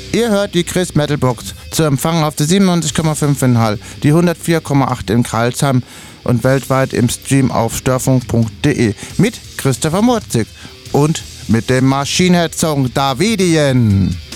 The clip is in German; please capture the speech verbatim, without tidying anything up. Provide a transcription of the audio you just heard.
Ihr hört die Chris Metal Box zu empfangen auf der siebenundneunzig Komma fünf in Hall, die hundertvier Komma acht in Karlsheim und weltweit im Stream auf störfunk punkt de mit Christopher Murzig und mit dem Machine Head Song Davidien.